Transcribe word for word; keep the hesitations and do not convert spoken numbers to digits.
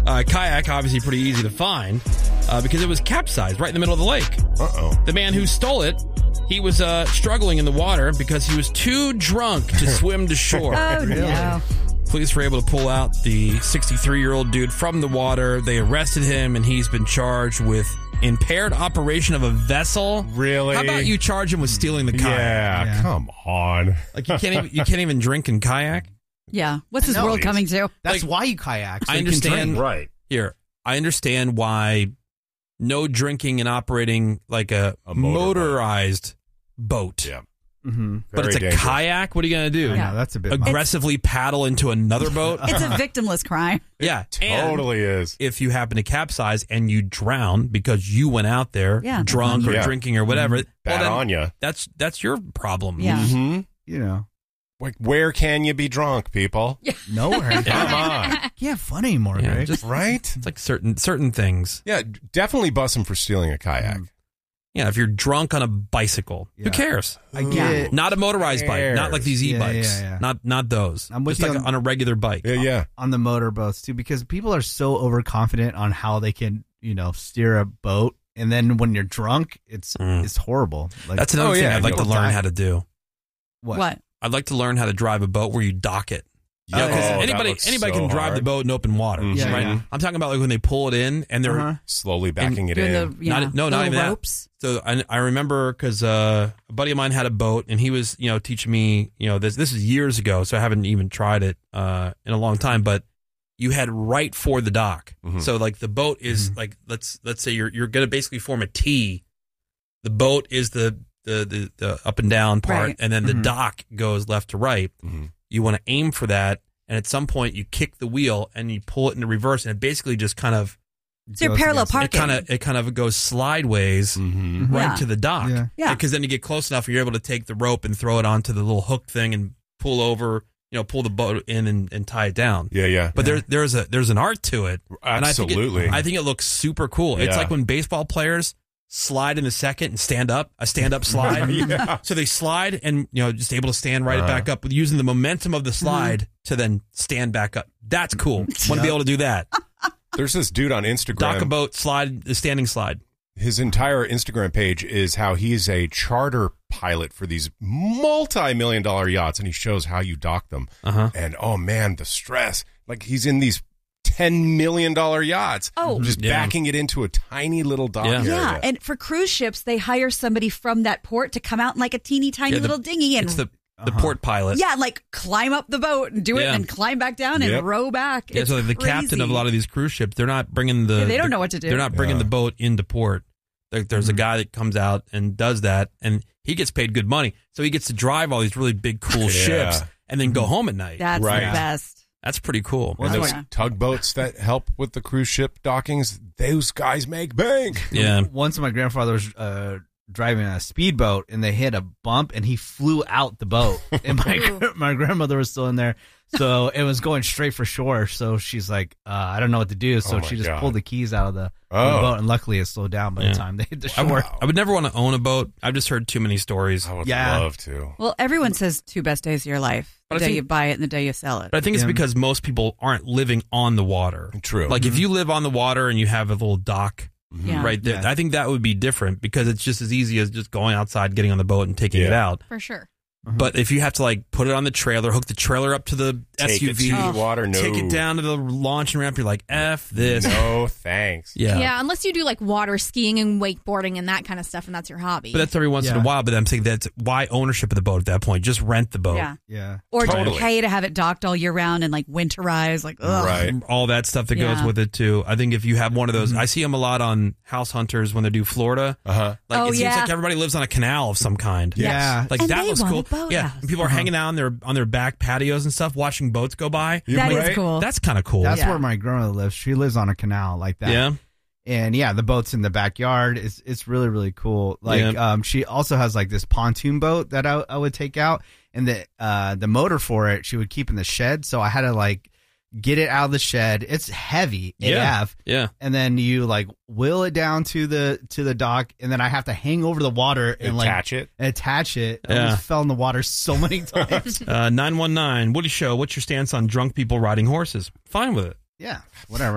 Uh, kayak, obviously pretty easy to find uh, because it was capsized right in the middle of the lake. Uh-oh. The man who stole it, he was uh, struggling in the water because he was too drunk to swim to shore. Oh, no. Police were able to pull out the sixty-three-year-old dude from the water. They arrested him, and he's been charged with impaired operation of a vessel. Really? How about you charge him with stealing the kayak? Yeah, yeah. Come on. Like you can't even you can't even drink and kayak. Yeah. What's this world coming to? That's Like, why you kayak. So I you can understand. drink. Right. Here, I understand why no drinking and operating like a, A motor motorized boat. Yeah. Mm-hmm. But it's a dangerous. kayak. What are you gonna do? I know, that's a bit much. Aggressively paddle into another boat? It's a victimless crime. Yeah, Totally and is. if you happen to capsize and you drown because you went out there Yeah. drunk or Yeah. drinking or whatever, Bad well, on then you. that's that's your problem. Yeah. Mm-hmm. You know, Like, where can you be drunk, people? nowhere. Come on. Can't have fun anymore, Yeah, Greg. just- Right? It's like certain certain things. Yeah, definitely bust him for stealing a kayak. Mm. Yeah, if you're drunk on a bicycle, Yeah. who cares? I get it. Not a motorized bike, not like these Yeah, e-bikes, yeah, yeah. not not those. I'm with Just you like on- on a regular bike. Yeah, yeah. on the motorboats too, because people are so overconfident on how they can, you know, steer a boat, and then when you're drunk, it's Mm. it's horrible. Like, That's another Oh, thing yeah, I'd like to you'll learn die. how to do. what? What? I'd like to learn how to drive a boat where you dock it. You know, 'cause Oh, that anybody looks anybody so can drive hard. the boat in open water, Mhm. Yeah, right? yeah. I'm talking about like when they pull it in and they're Uh-huh. Slowly backing it Doing in. the, yeah, Not- no, not little even that. ropes. So I, I remember because uh, a buddy of mine had a boat, and he was, you know, teaching me, you know, this this is years ago, so I haven't even tried it uh, in a long time. But you had right for the dock, Mhm. so like the boat is like let's let's say you're you're gonna basically form a T. The boat is the the the, the up and down part, Right. and then the Mhm. dock goes left to right. Mhm. You want to aim for that, and at some point you kick the wheel and you pull it into reverse, and it basically just kind of So you're Goes parallel against it. it parking. kind of it kind of goes sideways Mm-hmm. right Yeah. to the dock. Yeah. Yeah. Because then you get close enough, and you're able to take the rope and throw it onto the little hook thing and pull over, you know, pull the boat in and, and tie it down. Yeah, yeah. But there, there's a there's an art to it. And Absolutely. I think it, I think it looks super cool. It's Yeah. like when baseball players slide in the second and stand up, a stand up slide. Yeah. So they slide and, you know, just able to stand right Uh-huh. back up with using the momentum of the slide to then stand back up. That's cool. Want to be able to do that. There's this dude on Instagram. Dock a boat, slide, the standing slide. His entire Instagram page is how he's a charter pilot for these multi-million dollar yachts, and he shows how you dock them. Uh-huh. And oh man, the stress! Like he's in these ten million dollar yachts, Oh. just Yeah. backing it into a tiny little dock Yeah. area. Yeah, and for cruise ships, they hire somebody from that port to come out in like a teeny tiny Yeah, the- little dinghy and It's the, the Uh-huh. port pilot. yeah, like climb up the boat and do it Yeah. and climb back down and Yep. row back. Yeah, It's so the captain of a lot of these cruise ships, they're not bringing the. Yeah, they don't know what to do. They're not bringing Yeah. the boat into port. There, there's a guy that comes out and does that, and he gets paid good money, so he gets to drive all these really big, cool Yeah. ships, and then go home at night. That's Right. the best. That's pretty cool. And Well, those yeah. tugboats that help with the cruise ship dockings, those guys make bank. Yeah, Once my grandfather was uh, driving a speedboat, and they hit a bump, and he flew out the boat, and my my grandmother was still in there, so it was going straight for shore. So she's like, uh, I don't know what to do, so Oh, my she just God. pulled the keys out of the, Oh. the boat, and luckily it slowed down by Yeah. the time they hit the I would, shore. I would never want to own a boat. I've just heard too many stories. I would Yeah. love to. Well, everyone says two best days of your life: the But I day think- you buy it and the day you sell it. But I think it's Yeah. because most people aren't living on the water. True. Like if you live on the water and you have a little dock Yeah. right there, Yeah. I think that would be different because it's just as easy as just going outside, getting on the boat, and taking it Yeah. out. For sure. But if you have to like put it on the trailer, hook the trailer up to the Take S U V, it to the water. No. take it down to the launching ramp, you're like, F this. No, thanks. Yeah. Yeah. unless you do like water skiing and wakeboarding and that kind of stuff, and that's your hobby. But that's every once in Yeah. a while. But I'm saying that's why ownership of the boat at that point. Just rent the boat. yeah, Yeah. or Totally. pay to have it docked all year round and like winterize. Like, ugh. Right. All that stuff that goes Yeah. with it too. I think if you have one of those, I see them a lot on House Hunters when they do Florida. Uh huh. Like Oh, it seems yeah. like everybody lives on a canal of some kind. Yeah. Like And that they was want cool. a boathouse. Yeah. And people are hanging out on their on their back patios and stuff, watching boats go by. That is right. cool. That's kind of cool. That's Yeah. where my grandmother lives. She lives on a canal like that. yeah. And yeah, the boat's in the backyard. It's it's really really cool. Like Yeah. um, she also has like this pontoon boat that I, I would take out, and the uh the motor for it she would keep in the shed. So I had to like get it out of the shed. It's heavy Yeah. A F, Yeah. and then you like wheel it down to the to the dock, and then I have to hang over the water and Attach like it. attach it. I Yeah. almost fell in the water so many times. Uh, nine one nine, Woody Show, what's your stance on drunk people riding horses? Fine with it. Yeah, whatever.